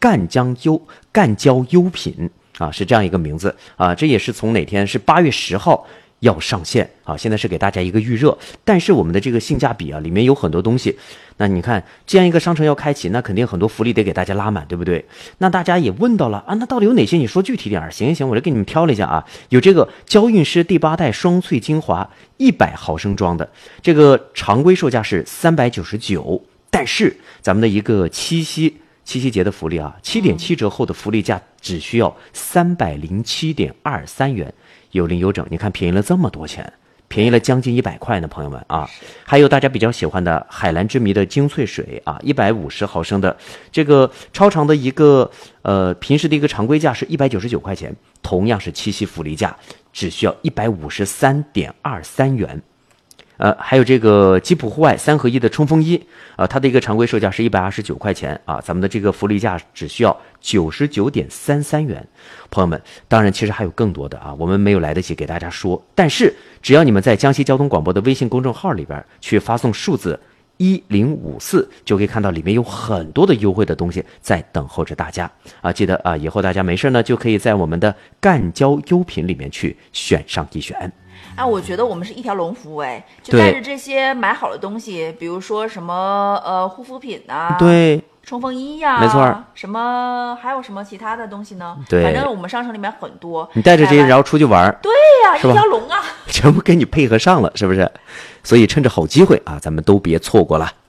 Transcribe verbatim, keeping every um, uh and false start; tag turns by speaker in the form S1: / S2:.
S1: 赣江优赣胶优品啊，是这样一个名字啊。这也是从哪天？是八月十号。要上线啊！现在是给大家一个预热，但是我们的这个性价比啊，里面有很多东西。那你看，这样一个商城要开启，那肯定很多福利得给大家拉满，对不对？那大家也问到了啊，那到底有哪些？你说具体点儿。行行行，我就给你们挑了一下啊，有这个娇韵诗第八代双萃精华一百毫升装的，这个常规售价是三百九十九，但是咱们的一个七夕七夕节的福利啊，七点七折后的福利价只需要三百零七点二三元。有零有整，你看便宜了这么多钱，便宜了将近一百块呢，朋友们啊！还有大家比较喜欢的海蓝之谜的精粹水啊，一百五十毫升的，这个超长的一个呃平时的一个常规价是一百九十九块钱，同样是七夕福利价，只需要一百五十三点二三元。呃，还有这个吉普户外三合一的冲锋衣，啊、呃，它的一个常规售价是一百二十九块钱啊，咱们的这个福利价只需要九十九点三三元。朋友们，当然其实还有更多的啊，我们没有来得及给大家说，但是只要你们在江西交通广播的微信公众号里边去发送数字一零五四，就可以看到里面有很多的优惠的东西在等候着大家啊！记得啊，以后大家没事呢，就可以在我们的赣胶优品里面去选上一选。
S2: 哎，我觉得我们是一条龙服务，哎，就带着这些买好的东西，比如说什么呃护肤品啊，
S1: 对，
S2: 冲锋衣呀、啊，
S1: 没错，
S2: 什么还有什么其他的东西呢？
S1: 对，
S2: 反正我们商城里面很多，
S1: 你带着这些然后出去玩，
S2: 对呀、啊，一条龙啊，
S1: 全部给你配合上了，是不是？所以趁着好机会啊，咱们都别错过了。